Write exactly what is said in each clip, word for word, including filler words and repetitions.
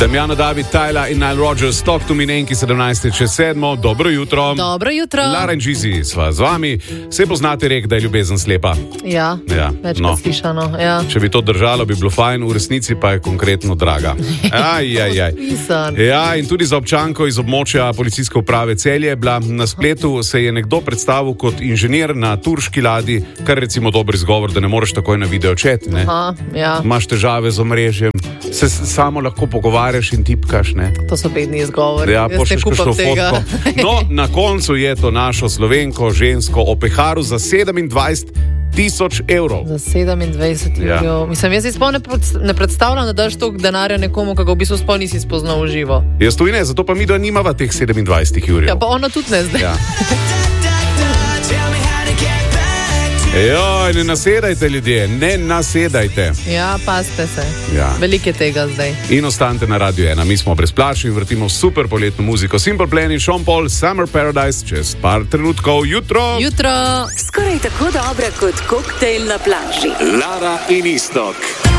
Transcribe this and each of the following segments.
Damjana, David, Tyler in Nile Rodgers, Talk to Me Nenki, sedemnajst čez sedmo. Dobro jutro. Dobro jutro. Lara in Gizi sva z vami. Vse poznate rek, da je ljubezen slepa. Ja, ja. večkrat no. slišano. Ja. Če bi to držalo, bi bilo fajn, v resnici pa je konkretno draga. Aj, aj, aj. Ja, in tudi za občanko iz območja policijske uprave Celje bila na spletu se je nekdo predstavil kot inženir na turški ladji, kar recimo dober izgovor, da ne moreš takoj na video chat, ne? Aha, ja. Imaš težave z omrežjem, se samo lahko pogovarjaš in tipkaš, ne? To so bedni izgovori. Ja, pošlješ kakšno fotko. No, na koncu je to našo Slovenko, žensko, opeharu za sedemindvajset tisoč evrov. Za sedemindvajset Ja. evrov. Mislim, jaz si sploh ne, pred- ne predstavljam, da daš toliko denarja nekomu, ki ga v bistvu sploh nisi spoznal v živo. Jaz tudi ne, zato pa mi da nimava teh sedemindvajset evrov. Ja, pa ona tudi ne zdaj. Ja. Joj, ne nasedajte ljudje, ne nasedajte. Ja, pazite se. Ja. Veliko je tega zdaj. In ostanite na Radiu ena, mi smo brezplačni in vrtimo super poletno muziko. Simple Plan in Sean Paul, Summer Paradise, čez par trenutkov, jutro. Jutro. Skoraj tako dobra kot koktejl na plaži. Lara in Iztok.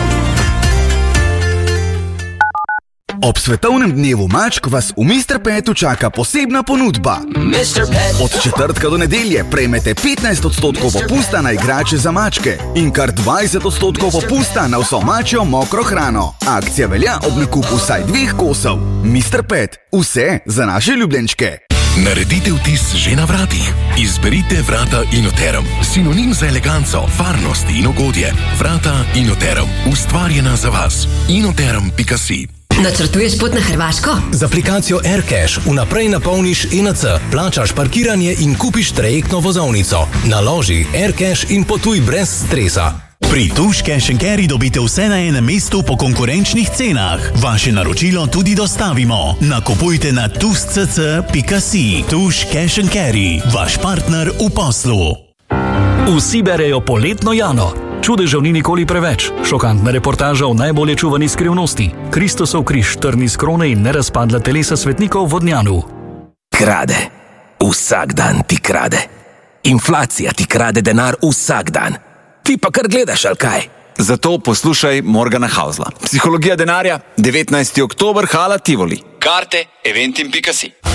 Ob svetovnem dnevu mačk vas v mister Petu čaka posebna ponudba. Od četrtka do nedelje prejmete petnajst odstotkov popusta na igrače za mačke in kar dvajset odstotkov popusta na vso mačjo mokro hrano. Akcija velja ob nakupu vsaj dveh kosov. mister Pet, vse za naše ljubljenčke. Naredite vtis že na vratih. Izberite vrata Inoterum. Sinonim za eleganco, varnost in ugodje. Vrata Inoterum. Ustvarjena za vas. inoterum pika si. Načrtuješ pot na Hrvaško? Z aplikacijo AirCash vnaprej napolniš I N C, plačaš parkiranje in kupiš trajektno vozovnico. Naloži AirCash in potuj brez stresa. Pri Tuš Cash and Carry dobite vse na enem mestu po konkurenčnih cenah. Vaše naročilo tudi dostavimo. Nakupujte na tušcc pika si. Tuš Cash and Carry, vaš partner v poslu. Vsi berejo poletno Jano. Čudežev ni nikoli preveč. Šokantna reportaža o najbolje čuvani skrivnosti. Kristusov križ, trni s krone in nerazpadla telesa svetnikov v Vodnjanu. Krade. Vsak dan ti krade. Inflacija ti krade denar vsak dan. Ti pa kar gledaš, ali kaj? Zato poslušaj Morgana Hausla. Psihologija denarja, devetnajsti oktober, Hala Tivoli. Karte eventim pika si.